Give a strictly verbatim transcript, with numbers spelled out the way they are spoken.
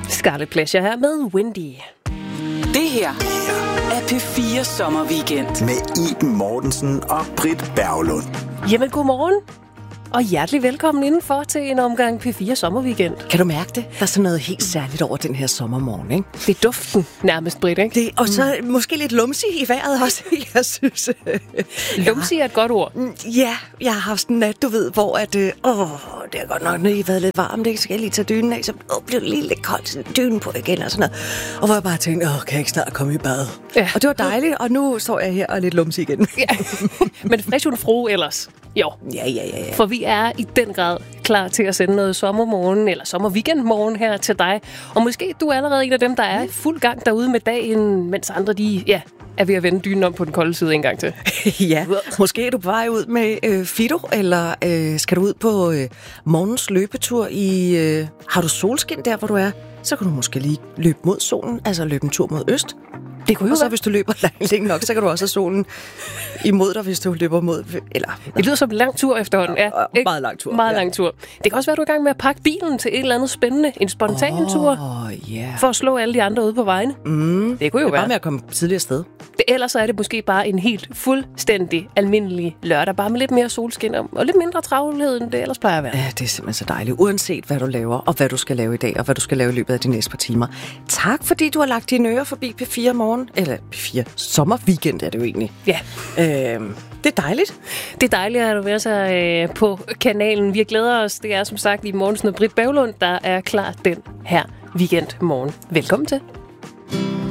Scarlet Pleasure her med Windy. Det her er P fire Sommerweekend. Med Iben Mortensen og Britt Berglund. Jamen, godmorgen. Og hjertelig velkommen indenfor til en omgang P fire Sommerweekend. Kan du mærke det? Der er sådan noget helt særligt over den her sommermorgen, ikke? Det er duften nærmest, Britt, ikke? Det, og så mm. måske lidt lumsi i vejret også, jeg synes. Lumsi er et godt ord. Ja, jeg har haft en nat, du ved, hvor at, øh, åh, det er godt nok, når I har været lidt varmt, ikke? Så skal jeg lige tage dynen af, så åh, bliver det lige lidt koldt, så dynen på igen og sådan noget. Og hvor jeg bare tænkte, åh, kan jeg ikke snart komme i bad? Ja. Og det var dejligt, og nu står jeg her og er lidt lumsi igen. Ja. Men frisk und fro ellers. Jo. Ja, ja, ja, ja. For vi er i den grad klar til at sende noget sommermorgen eller sommerweekendmorgen her til dig. Og måske du er allerede en af dem, der er i fuld gang derude med dagen, mens andre de, ja, er ved at vende dynen om på den kolde side en gang til. Ja, måske er du på vej ud med øh, Fido, eller øh, skal du ud på øh, morgens løbetur i... Øh, har du solskin der, hvor du er? Så kan du måske lige løbe mod solen, altså løbe en tur mod øst. Det kunne jo og så være. Hvis du løber længe nok, så kan du også have solen imod dig, hvis du løber mod... Eller, det lyder som en lang tur efterhånden. Ja, ja, meget lang tur. Meget ja. lang tur. Det kan også være, du er i gang med at pakke bilen til et eller andet spændende. En spontan oh, tur. Yeah. For at slå alle de andre ude på vejene. Mm. Det kunne jo det er være. bare med at komme tidligere sted. Det, ellers er det måske bare en helt fuldstændig almindelig lørdag. Bare med lidt mere solskin og, og lidt mindre travlhed, end det ellers plejer at være. Ja, det er simpelthen så dejligt. Uanset hvad du laver, og hvad du skal lave i dag, og hvad du skal lave i løbet af de næste par timer. Tak, fordi du har lagt dine ører forbi P fire morgen. Eller P fire sommerweekend er det jo egentlig. Ja. Øh, det er dejligt. Det er dejligt at du være så øh, på kanalen. Vi glæder os. Det er som sagt i Morgensen og Britt Berglund, der er klar den her weekendmorgen. Velkommen til.